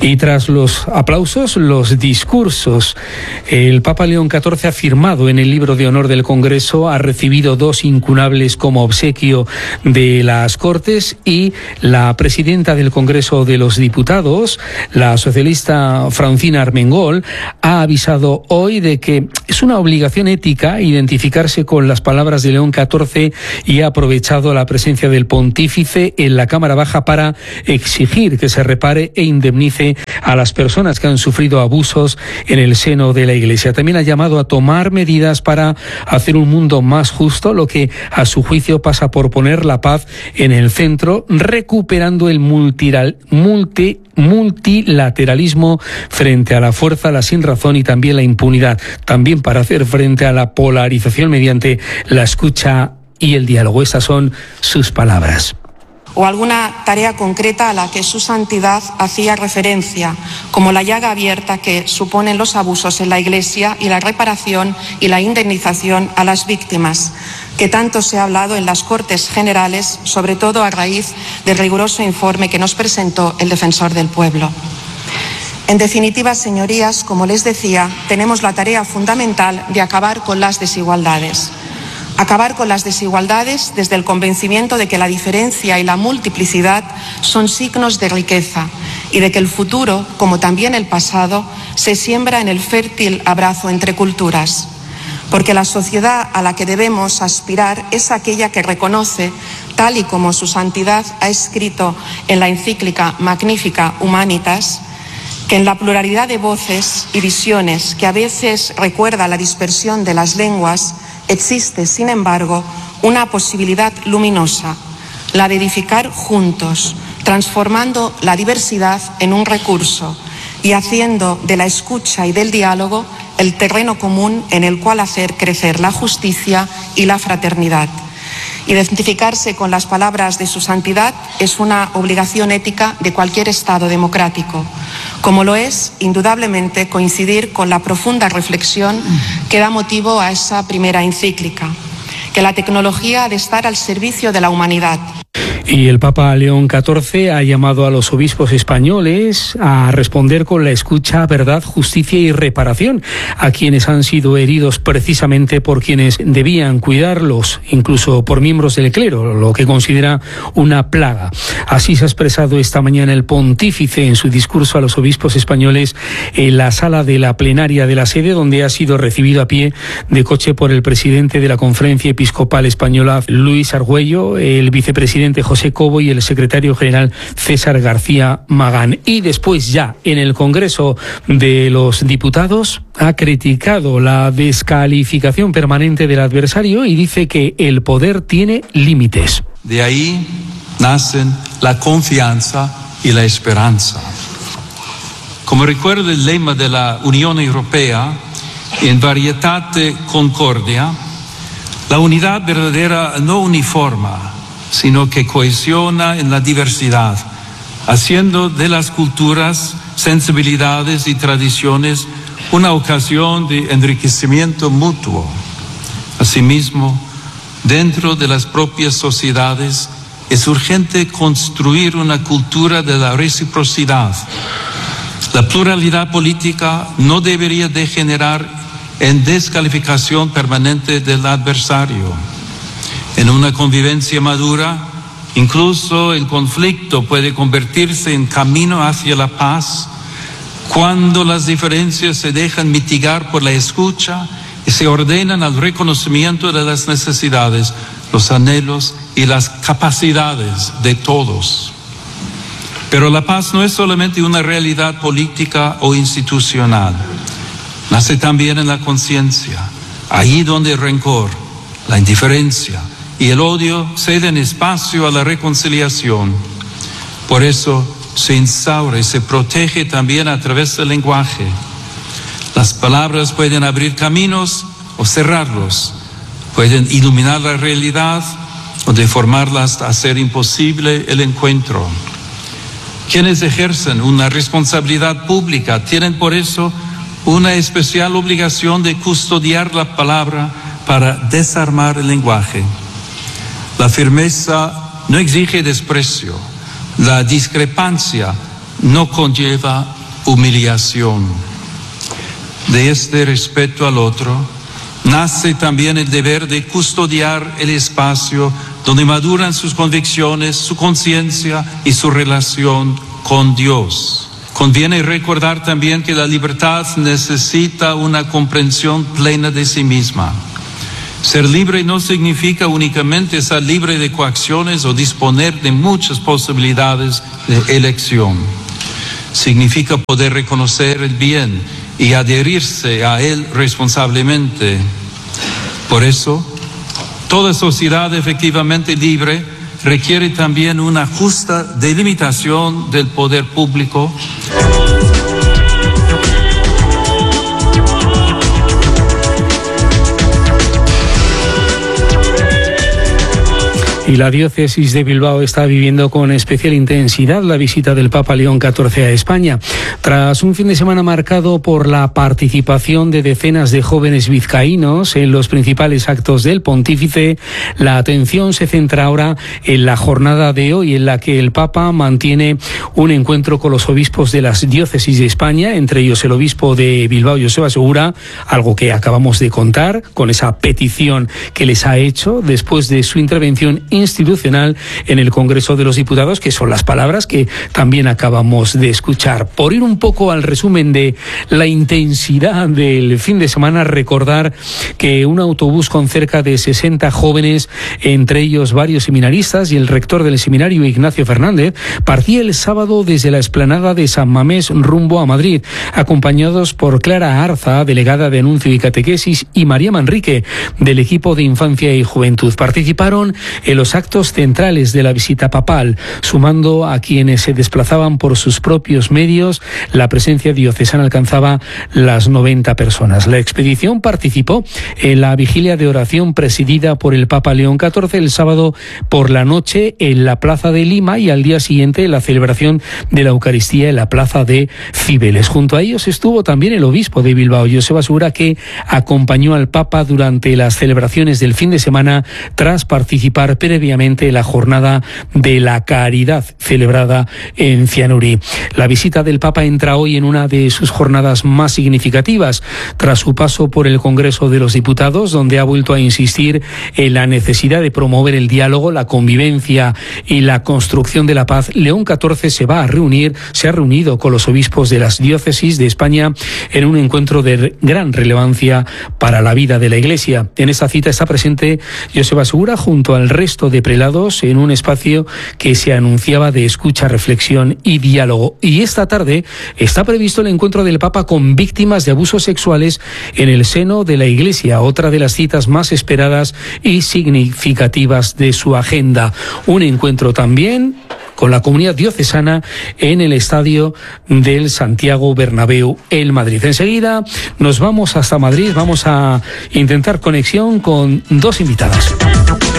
Y tras los aplausos, los discursos, el Papa León XIV ha firmado en el libro de honor del Congreso, ha recibido 2 incunables como obsequio de las Cortes, y la presidenta del Congreso de los Diputados, la socialista Francina Armengol, ha avisado hoy de que es una obligación ética identificarse con las palabras de León XIV y ha aprovechado la presencia del pontífice en la Cámara Baja para exigir que se repare e indemnice a las personas que han sufrido abusos en el seno de la Iglesia. También ha llamado a tomar medidas para hacer un mundo más justo, lo que a su juicio pasa por poner la paz en el centro, recuperando el multilateralismo frente a la fuerza, la sinrazón y también la impunidad. También para hacer frente a la polarización mediante la escucha y el diálogo. Estas son sus palabras. O alguna tarea concreta a la que su santidad hacía referencia, como la llaga abierta que suponen los abusos en la Iglesia y la reparación y la indemnización a las víctimas, que tanto se ha hablado en las Cortes Generales, sobre todo a raíz del riguroso informe que nos presentó el Defensor del Pueblo. En definitiva, señorías, como les decía, tenemos la tarea fundamental de acabar con las desigualdades. Acabar con las desigualdades desde el convencimiento de que la diferencia y la multiplicidad son signos de riqueza y de que el futuro, como también el pasado, se siembra en el fértil abrazo entre culturas. Porque la sociedad a la que debemos aspirar es aquella que reconoce, tal y como su santidad ha escrito en la encíclica Magnificat Humanitas, que en la pluralidad de voces y visiones que a veces recuerda la dispersión de las lenguas, existe, sin embargo, una posibilidad luminosa, la de edificar juntos, transformando la diversidad en un recurso y haciendo de la escucha y del diálogo el terreno común en el cual hacer crecer la justicia y la fraternidad. Identificarse con las palabras de su santidad es una obligación ética de cualquier Estado democrático, como lo es, indudablemente, coincidir con la profunda reflexión que da motivo a esa primera encíclica, que la tecnología ha de estar al servicio de la humanidad. Y el Papa León XIV ha llamado a los obispos españoles a responder con la escucha, verdad, justicia y reparación a quienes han sido heridos precisamente por quienes debían cuidarlos, incluso por miembros del clero, lo que considera una plaga. Así se ha expresado esta mañana el pontífice en su discurso a los obispos españoles en la sala de la plenaria de la sede, donde ha sido recibido a pie de coche por el presidente de la Conferencia Episcopal Española, Luis Argüello, el vicepresidente José Cobo y el secretario general César García Magán. Y después, ya en el Congreso de los Diputados, ha criticado la descalificación permanente del adversario y dice que el poder tiene límites. De ahí nacen la confianza y la esperanza. Como recuerda el lema de la Unión Europea, en varietate concordia, la unidad verdadera no uniforma, sino que cohesiona en la diversidad, haciendo de las culturas, sensibilidades y tradiciones una ocasión de enriquecimiento mutuo. Asimismo, dentro de las propias sociedades es urgente construir una cultura de la reciprocidad. La pluralidad política no debería degenerar en descalificación permanente del adversario. En una convivencia madura, incluso el conflicto puede convertirse en camino hacia la paz cuando las diferencias se dejan mitigar por la escucha y se ordenan al reconocimiento de las necesidades, los anhelos y las capacidades de todos. Pero la paz no es solamente una realidad política o institucional. Nace también en la conciencia, allí donde el rencor, la indiferencia y el odio ceden espacio a la reconciliación. Por eso se instaura y se protege también a través del lenguaje. Las palabras pueden abrir caminos o cerrarlos, pueden iluminar la realidad o deformarla hasta hacer imposible el encuentro. Quienes ejercen una responsabilidad pública tienen por eso una especial obligación de custodiar la palabra para desarmar el lenguaje. La firmeza no exige desprecio, la discrepancia no conlleva humillación. De este respeto al otro nace también el deber de custodiar el espacio donde maduran sus convicciones, su conciencia y su relación con Dios. Conviene recordar también que la libertad necesita una comprensión plena de sí misma. Ser libre no significa únicamente estar libre de coacciones o disponer de muchas posibilidades de elección. Significa poder reconocer el bien y adherirse a él responsablemente. Por eso, toda sociedad efectivamente libre requiere también una justa delimitación del poder público. Y la diócesis de Bilbao está viviendo con especial intensidad la visita del Papa León XIV a España. Tras un fin de semana marcado por la participación de decenas de jóvenes vizcaínos en los principales actos del pontífice, la atención se centra ahora en la jornada de hoy, en la que el Papa mantiene un encuentro con los obispos de las diócesis de España, entre ellos el obispo de Bilbao, Joseba Segura, algo que acabamos de contar, con esa petición que les ha hecho después de su intervención institucional en el Congreso de los Diputados, que son las palabras que también acabamos de escuchar. Por ir un poco al resumen de la intensidad del fin de semana, recordar que un autobús con cerca de 60 jóvenes, entre ellos varios seminaristas y el rector del seminario, Ignacio Fernández, partía el sábado desde la explanada de San Mamés rumbo a Madrid, acompañados por Clara Arza, delegada de Anuncio y Catequesis, y María Manrique, del equipo de Infancia y Juventud. Participaron en los actos centrales de la visita papal, sumando a quienes se desplazaban por sus propios medios. La presencia diocesana alcanzaba las 90 personas. La expedición participó en la vigilia de oración presidida por el Papa León XIV el sábado por la noche en la Plaza de Lima, y al día siguiente la celebración de la Eucaristía en la Plaza de Cibeles. Junto a ellos estuvo también el obispo de Bilbao, Joseba Segura, que acompañó al Papa durante las celebraciones del fin de semana tras participar previamente en la jornada de la caridad celebrada en Cianurí. La visita del Papa entra hoy en una de sus jornadas más significativas, tras su paso por el Congreso de los Diputados, donde ha vuelto a insistir en la necesidad de promover el diálogo, la convivencia y la construcción de la paz. León XIV se ha reunido con los obispos de las diócesis de España en un encuentro de gran relevancia para la vida de la Iglesia. En esta cita está presente Joseba Segura junto al resto de prelados en un espacio que se anunciaba de escucha, reflexión y diálogo. Y esta tarde está previsto el encuentro del Papa con víctimas de abusos sexuales en el seno de la Iglesia, otra de las citas más esperadas y significativas de su agenda. Un encuentro también con la comunidad diocesana en el estadio del Santiago Bernabéu en Madrid. Enseguida nos vamos hasta Madrid, vamos a intentar conexión con dos invitadas.